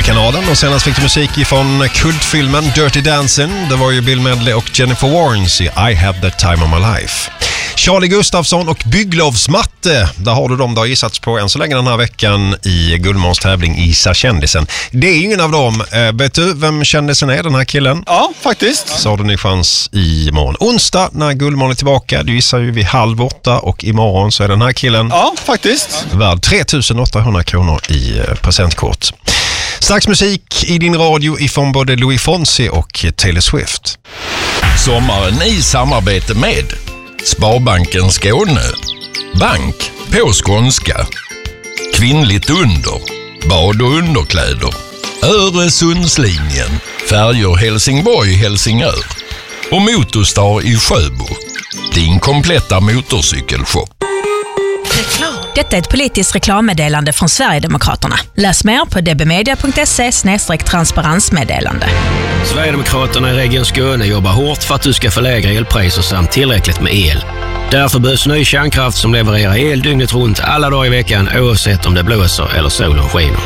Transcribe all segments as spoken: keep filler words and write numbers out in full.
kanalen. Och senast fick du musik ifrån kultfilmen Dirty Dancing. Det var ju Bill Medley och Jennifer Warnes i I Have the Time of My Life. Charlie Gustafsson och bygglovsmatte. Där har du dem, det har gissats på än så länge den här veckan i Gullmåns tävling Isa kändisen. Det är ingen av dem. Äh, vet du vem kändisen är, den här killen? Ja, faktiskt. Så har du ny chans imorgon. Onsdag när Gullmån är tillbaka. Du gissar ju vid halv åtta och imorgon så är den här killen... Ja, faktiskt. Värd tre tusen åttahundra kronor i presentkort. Strax musik i din radio ifrån både Louis Fonsi och Taylor Swift. Sommaren i samarbete med Sparbanken Skåne, bank på skånska, kvinnligt under, bad och underkläder, Öresundslinjen, färjor Helsingborg-Helsingör och Motorstar i Sjöbo, din kompletta motorcykelshop. Detta är ett politiskt reklammeddelande från Sverigedemokraterna. Läs mer på dbmedia.se snedstreck transparensmeddelande. Sverigedemokraterna i Region Skåne jobbar hårt för att du ska få lägre elpriser samt tillräckligt med el. Därför behövs ny kärnkraft som levererar el dygnet runt alla dagar i veckan oavsett om det blåser eller solen skiner.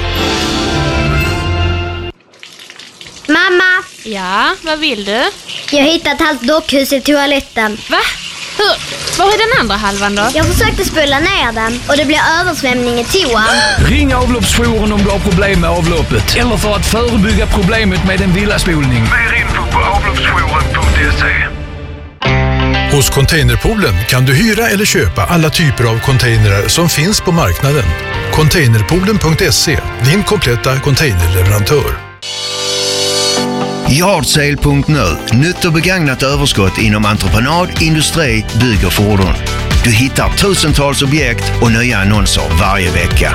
Mamma! Ja, vad vill du? Jag har hittat ett halvt dockhus i toaletten. Va? Hur? Var är den andra halvan då? Jag försökte spola ner den och det blev översvämning i toan. Ring avloppsjouren om du har problem med avloppet. Eller för att förebygga problemet med en villaspolning. Mer info på avloppsjouren punkt se. Hos Containerpoolen kan du hyra eller köpa alla typer av containrar som finns på marknaden. Containerpoolen punkt se, din kompletta containerleverantör. Yardsale punkt nu. Nytt och begagnat överskott inom entreprenad, industri, bygg och fordon. Du hittar tusentals objekt och nya annonser varje vecka.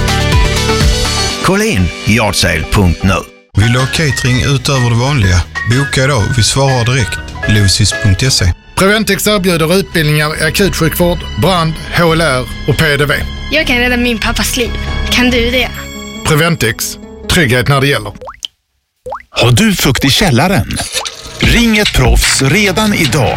Kolla in yardsale punkt nu. Vill du ha catering utöver det vanliga? Boka idag, vi svarar direkt. Lucis punkt se. Preventix erbjuder utbildningar i akutsjukvård, brand, H L R och P D V. Jag kan rädda min pappas liv. Kan du det? Preventix. Trygghet när det gäller. Har du fukt i källaren? Ring ett proffs redan idag.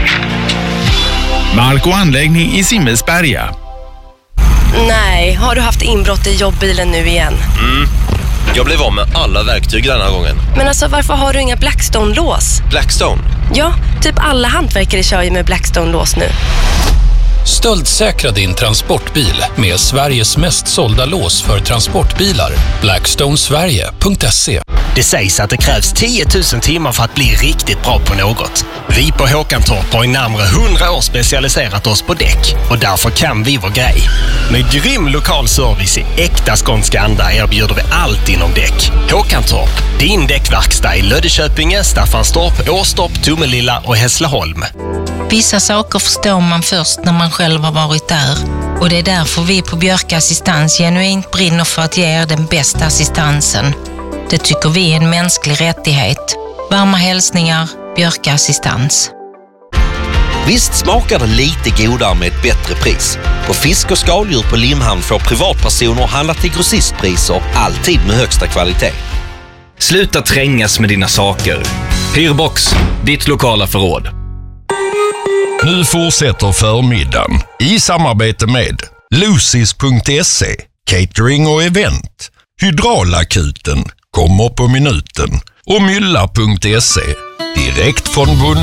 Mark och anläggning i Simmelsberga. Nej, har du haft inbrott i jobbbilen nu igen? Mm. Jag blev av med alla verktyg den här gången. Men alltså, varför har du inga Blackstone-lås? Blackstone? Ja, typ alla hantverkare kör ju med Blackstone-lås nu. Stöldsäkra din transportbil med Sveriges mest sålda lås för transportbilar. Blackstone Sverige punkt se. Det sägs att det krävs tio tusen timmar för att bli riktigt bra på något. Vi på Håkantorp har i närmare hundra år specialiserat oss på däck och därför kan vi vår grej. Med grym lokal service i äkta skånska anda erbjuder vi allt inom däck. Håkantorp, din däckverkstad i Löddeköpinge, Staffanstorp, Åstorp, Tomelilla och Hässleholm. Vissa saker förstår man först när man själv har varit där. Och det är därför vi på Björka Assistans genuint brinner för att ge er den bästa assistansen. Det tycker vi är en mänsklig rättighet. Varma hälsningar, Björka Assistans. Visst smakar det lite godare med ett bättre pris. På fisk och skaldjur på Limhamn får privatpersoner handla till grossistpriser, alltid med högsta kvalitet. Sluta trängas med dina saker. Hyrbox, ditt lokala förråd. Nu fortsätter förmiddagen i samarbete med Lucis punkt se, catering och event, Hydraulakuten, kommer på minuten och Mylla punkt se, direkt från vunn